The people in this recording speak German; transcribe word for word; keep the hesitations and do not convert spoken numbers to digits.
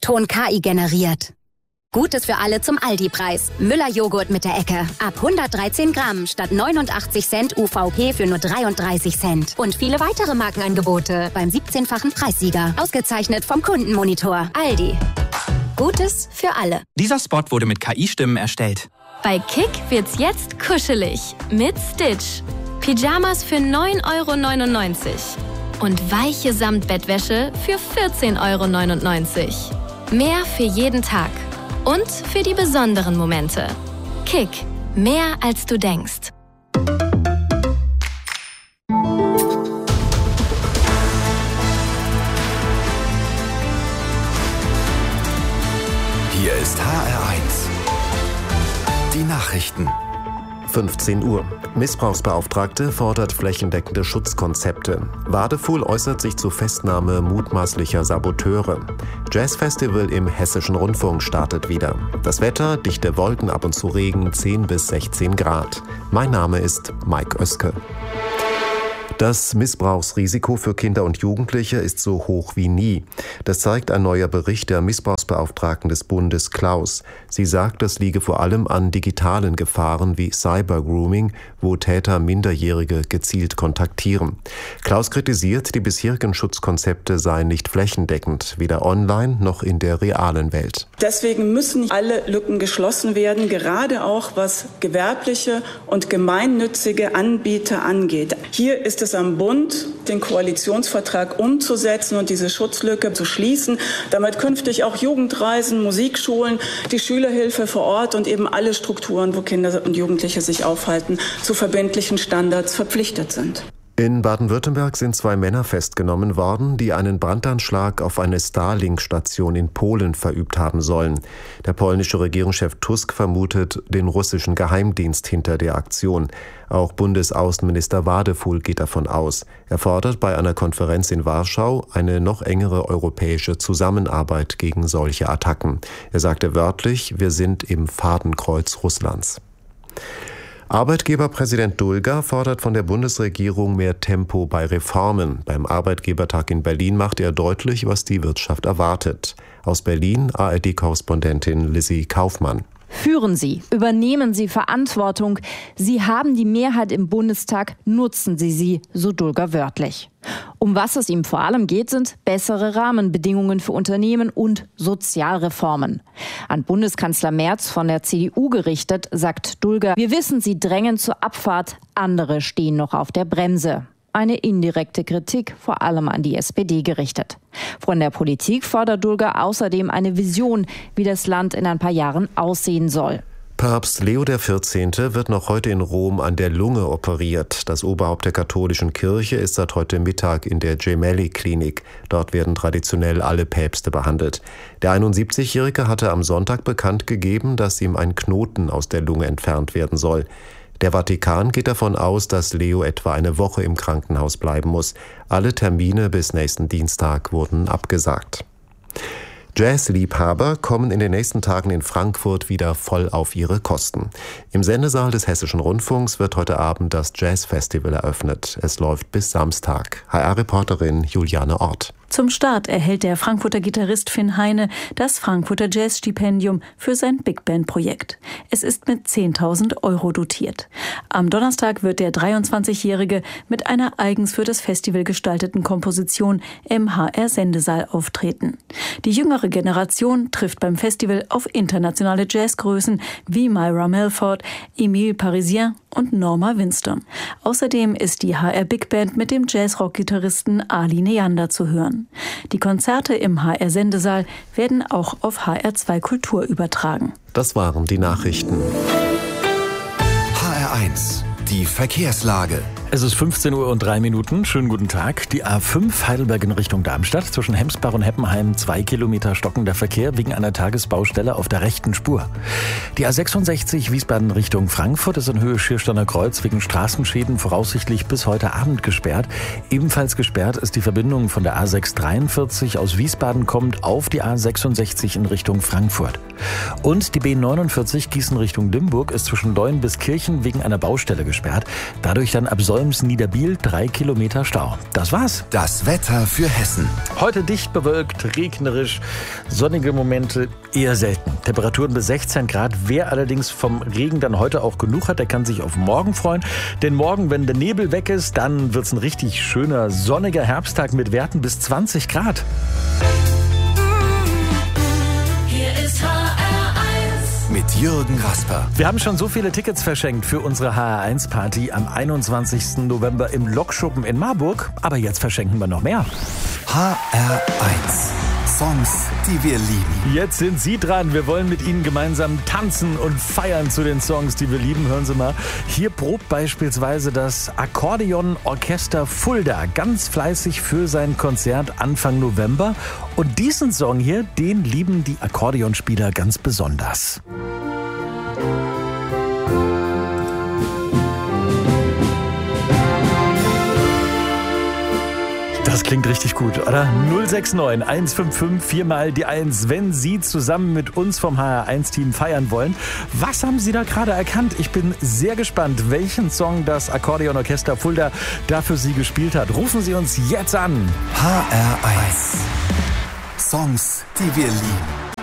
Ton K I generiert. Gutes für alle zum Aldi-Preis. Müller-Joghurt mit der Ecke. Ab hundertdreizehn Gramm statt neunundachtzig Cent U V P für nur dreiunddreißig Cent. Und viele weitere Markenangebote beim siebzehnfachen Preissieger. Ausgezeichnet vom Kundenmonitor. Aldi. Gutes für alle. Dieser Spot wurde mit K I-Stimmen erstellt. Bei Kick wird's jetzt kuschelig. Mit Stitch. Pyjamas für neun Euro neunundneunzig. Und weiche Samtbettwäsche für vierzehn Euro neunundneunzig. Mehr für jeden Tag. Und für die besonderen Momente. Kick. Mehr als du denkst. Hier ist H R eins. Die Nachrichten. fünfzehn Uhr. Missbrauchsbeauftragte fordert flächendeckende Schutzkonzepte. Wadefuhl äußert sich zu Festnahme mutmaßlicher Saboteure. Jazzfestival im Hessischen Rundfunk startet wieder. Das Wetter, dichte Wolken, ab und zu Regen, zehn bis sechzehn Grad. Mein Name ist Mike Oeske. Das Missbrauchsrisiko für Kinder und Jugendliche ist so hoch wie nie. Das zeigt ein neuer Bericht der Missbrauchsbeauftragten des Bundes Klaus. Sie sagt, es liege vor allem an digitalen Gefahren wie Cybergrooming, wo Täter Minderjährige gezielt kontaktieren. Klaus kritisiert, die bisherigen Schutzkonzepte seien nicht flächendeckend, weder online noch in der realen Welt. Deswegen müssen alle Lücken geschlossen werden, gerade auch was gewerbliche und gemeinnützige Anbieter angeht. Hier ist es am Bund, den Koalitionsvertrag umzusetzen und diese Schutzlücke zu schließen, damit künftig auch Jugendreisen, Musikschulen, die Schülerhilfe vor Ort und eben alle Strukturen, wo Kinder und Jugendliche sich aufhalten, zu verbindlichen Standards verpflichtet sind. In Baden-Württemberg sind zwei Männer festgenommen worden, die einen Brandanschlag auf eine Starlink-Station in Polen verübt haben sollen. Der polnische Regierungschef Tusk vermutet den russischen Geheimdienst hinter der Aktion. Auch Bundesaußenminister Wadefuhl geht davon aus. Er fordert bei einer Konferenz in Warschau eine noch engere europäische Zusammenarbeit gegen solche Attacken. Er sagte wörtlich, wir sind im Fadenkreuz Russlands. Arbeitgeberpräsident Dulger fordert von der Bundesregierung mehr Tempo bei Reformen. Beim Arbeitgebertag in Berlin macht er deutlich, was die Wirtschaft erwartet. Aus Berlin A R D-Korrespondentin Lissy Kaufmann. Führen Sie, übernehmen Sie Verantwortung. Sie haben die Mehrheit im Bundestag, nutzen Sie sie, so Dulger wörtlich. Um was es ihm vor allem geht, sind bessere Rahmenbedingungen für Unternehmen und Sozialreformen. An Bundeskanzler Merz von der C D U gerichtet, sagt Dulger, wir wissen, Sie drängen zur Abfahrt, andere stehen noch auf der Bremse. Eine indirekte Kritik, vor allem an die S P D gerichtet. Von der Politik fordert Dulger außerdem eine Vision, wie das Land in ein paar Jahren aussehen soll. Papst Leo der vierzehnte wird noch heute in Rom an der Lunge operiert. Das Oberhaupt der katholischen Kirche ist seit heute Mittag in der Gemelli-Klinik. Dort werden traditionell alle Päpste behandelt. Der einundsiebzigjährige hatte am Sonntag bekannt gegeben, dass ihm ein Knoten aus der Lunge entfernt werden soll. Der Vatikan geht davon aus, dass Leo etwa eine Woche im Krankenhaus bleiben muss. Alle Termine bis nächsten Dienstag wurden abgesagt. Jazzliebhaber kommen in den nächsten Tagen in Frankfurt wieder voll auf ihre Kosten. Im Sendesaal des Hessischen Rundfunks wird heute Abend das Jazzfestival eröffnet. Es läuft bis Samstag. H R-Reporterin Juliane Ort. Zum Start erhält der Frankfurter Gitarrist Finn Heine das Frankfurter Jazzstipendium für sein Big-Band-Projekt. Es ist mit zehntausend Euro dotiert. Am Donnerstag wird der dreiundzwanzigjährige mit einer eigens für das Festival gestalteten Komposition im H R-Sendesaal auftreten. Die jüngere Generation trifft beim Festival auf internationale Jazzgrößen wie Myra Melford, Emile Parisien und Norma Winstone. Außerdem ist die H R Big Band mit dem Jazzrock-Gitarristen Ali Neander zu hören. Die Konzerte im H R-Sendesaal werden auch auf H R zwei Kultur übertragen. Das waren die Nachrichten. H R eins, die Verkehrslage. Es ist fünfzehn Uhr und drei Minuten. Schönen guten Tag. Die A fünf Heidelberg in Richtung Darmstadt. Zwischen Hemsbach und Heppenheim zwei Kilometer stockender Verkehr wegen einer Tagesbaustelle auf der rechten Spur. Die A sechsundsechzig Wiesbaden Richtung Frankfurt ist in Höhe Schiersteiner Kreuz wegen Straßenschäden voraussichtlich bis heute Abend gesperrt. Ebenfalls gesperrt ist die Verbindung von der A sechs dreiundvierzig aus Wiesbaden kommt auf die A sechsundsechzig in Richtung Frankfurt. Und die B neunundvierzig Gießen Richtung Limburg ist zwischen Leuen bis Kirchen wegen einer Baustelle gesperrt. Dadurch dann ab Soll Solms-Niederbiel drei Kilometer Stau. Das war's. Das Wetter für Hessen. Heute dicht bewölkt, regnerisch, sonnige Momente eher selten. Temperaturen bis sechzehn Grad. Wer allerdings vom Regen dann heute auch genug hat, der kann sich auf morgen freuen. Denn morgen, wenn der Nebel weg ist, dann wird's ein richtig schöner, sonniger Herbsttag mit Werten bis zwanzig Grad. Hier ist H R eins mit Jürgen Rasper. Wir haben schon so viele Tickets verschenkt für unsere H R eins Party am einundzwanzigsten November im Lokschuppen in Marburg. Aber jetzt verschenken wir noch mehr. H R eins. Songs, die wir lieben. Jetzt sind Sie dran. Wir wollen mit Ihnen gemeinsam tanzen und feiern zu den Songs, die wir lieben. Hören Sie mal. Hier probt beispielsweise das Akkordeon-Orchester Fulda ganz fleißig für sein Konzert Anfang November. Und diesen Song hier, den lieben die Akkordeonspieler ganz besonders. Das klingt richtig gut, oder? null sechs neun eins fünf fünf vier mal die eins, wenn Sie zusammen mit uns vom H R eins Team feiern wollen. Was haben Sie da gerade erkannt? Ich bin sehr gespannt, welchen Song das Akkordeonorchester Fulda da für Sie gespielt hat. Rufen Sie uns jetzt an. H R eins. Songs, die wir lieben.